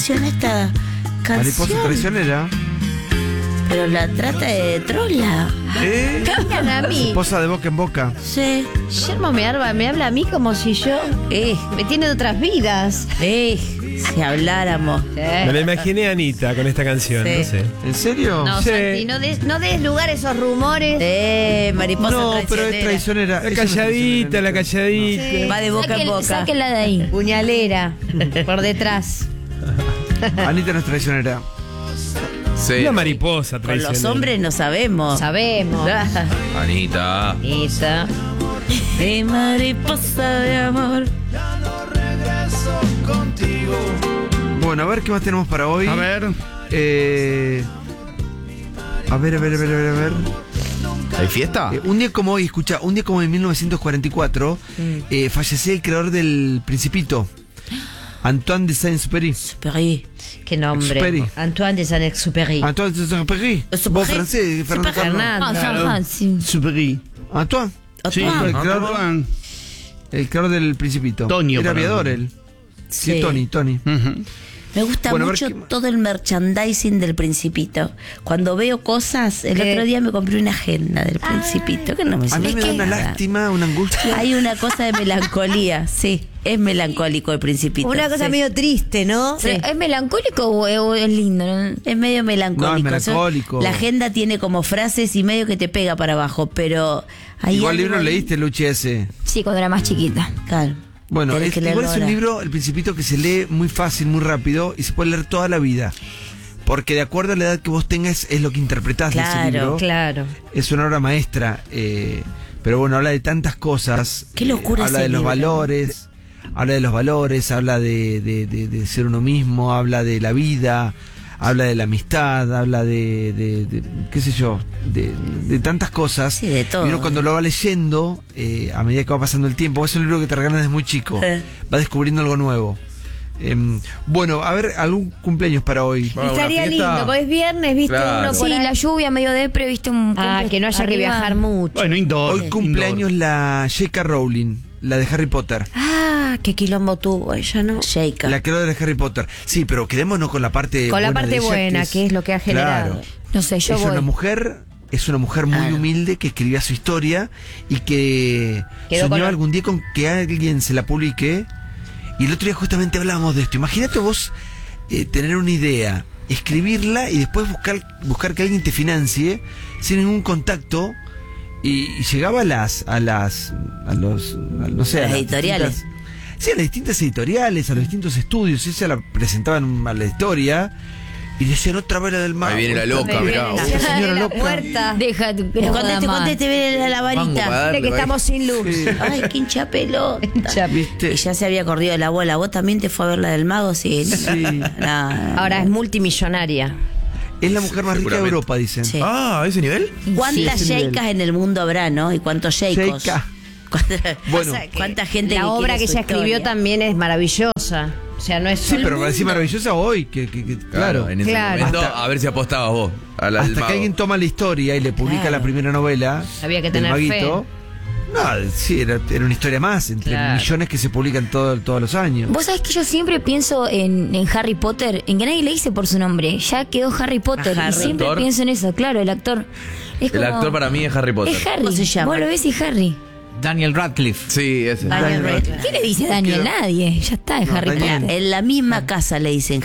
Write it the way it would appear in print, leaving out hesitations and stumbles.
Esta canción. Mariposa traicionera. Pero la trata de trola. Vengan a mí. Esposa de boca en boca. Sí. Guillermo me habla a mí como si yo me tiene de otras vidas. Si habláramos. Me la imaginé a Anita con esta canción, Sí. no sé. ¿En serio? No, Sí. Santi, no des lugar a esos rumores. Mariposa No, traicionera. pero es traicionera. La Ella no es calladita, la traicionera. calladita. Va de boca en boca. Sáquenla de ahí. Puñalera. Por detrás. Anita no es traicionera. Sí. Una mariposa Con traicionera. los hombres no sabemos. Sabemos. Anita. Esa. Mi mariposa de amor. Bueno, a ver qué más tenemos para hoy. A ver. A ver. ¿Hay fiesta? Un día como hoy, escucha, un día como en 1944, fallecía el creador del Principito, Antoine de Saint-Exupéry. Superi. Qué nombre. Exupéry. Antoine de Saint-Exupéry. Antoine de Saint-Exupéry. Vos francés, Fernando. Fernando. Superi. Antoine. Sí, el creador, Antoine. el creador del Principito. Tonio, Era para aviador mí. él. Sí. Sí, Tony. Ujú. Me gusta Bueno, a ver mucho qué más. todo el merchandising del Principito. Cuando veo cosas, el otro día me compré una agenda del Principito, que no me A mí sirve me da una nada. lástima, una angustia. Hay una cosa de melancolía, sí. Es melancólico el Principito. Una cosa sí. medio triste, ¿no? Sí. ¿Es melancólico o es lindo? ¿No? Es medio melancólico. No, es melancólico. La agenda tiene como frases y medio que te pega para abajo, pero hay Igual algo libro ahí- leíste, Luchi, ese. Sí, cuando era más chiquita. Claro. Bueno, Tenés que leerlo igual es un ahora. libro, El Principito, que se lee muy fácil, muy rápido y se puede leer toda la vida. Porque de acuerdo a la edad que vos tengas es lo que interpretás de ese Claro, libro. Claro. Es una obra maestra. Pero bueno, habla de tantas cosas. Qué locura Habla ese de los libro. valores. Habla de los valores, habla de ser uno mismo, habla de la vida, habla de la amistad, habla de qué sé yo, de tantas cosas. Sí, de todo. Y uno cuando lo va leyendo, a medida que va pasando el tiempo, es un libro que te regalan desde muy chico, va descubriendo algo nuevo. Bueno, a ver, algún cumpleaños para hoy. Bueno, Estaría una fiesta. lindo, porque es viernes, viste, Claro. uno por Sí, ahí. la lluvia medio depre, viste un... Que no haya que arriba. viajar mucho. Bueno, indoor. Hoy cumpleaños la J.K. Rowling, la de Harry Potter. Qué quilombo tuvo ella, ¿no? Sheikah. La creadora de Harry Potter. Sí, pero quedémonos con la parte Con la buena parte de ella, buena, que es lo que ha generado. Claro. No sé, yo Es voy. una mujer muy Claro. humilde que escribía su historia y que Quedó soñó con- algún día con que alguien se la publique. Y el otro día justamente hablábamos de esto. Imagínate vos tener una idea, escribirla y después buscar que alguien te financie sin ningún contacto. Y llegaba a las Editoriales. Sí, a las distintas editoriales, a los distintos estudios. Ella la presentaban a la historia y decían otra vez la del mar. Ahí viene la loca, Ahí mirá. viene vos. la señora la loca. puerta. Deja que no joda más. Conteste, viene la Mango para varita. darle, De que ahí. estamos sin luz. Sí. Ay, qué hincha pelota. ¿Viste? Y ya se había corrido la bola. ¿Vos también te fue a ver la del mago? Sí. Sí. No. Ahora es multimillonaria. Es la mujer más rica de Seguramente. Europa, dicen. Sí. Ah, ¿a ese nivel? ¿Cuántas Sí, ese nivel. Sheikas en el mundo habrá, no? ¿Y cuántos Sheikos? Sheikah. Bueno. ¿Cuánta gente La que obra quiere que su ella escribió historia? también es maravillosa. O sea, no es Sí, solo... pero parecía maravillosa hoy. Claro. En ese Claro. momento, Hasta- a ver si apostabas vos. A la del Hasta que mago. alguien toma la historia y le publica Claro. la primera novela. Había que del tener maguito. No, sí, era una historia más, entre Claro. millones que se publican todos los años. Vos sabés que yo siempre pienso en Harry Potter, en que nadie le dice por su nombre. Ya quedó Harry Potter. Harry. Y siempre ¿El actor? pienso en eso, claro, el actor. Es El como- actor para mí es Harry Potter. Es Harry. ¿Cómo se llama? Vos lo ves y es Harry. Daniel Radcliffe. Sí, ese. Daniel Radcliffe. ¿Qué le dice Daniel? Nadie. Ya está, es No, Harry Daniel. Potter. En la misma casa le dicen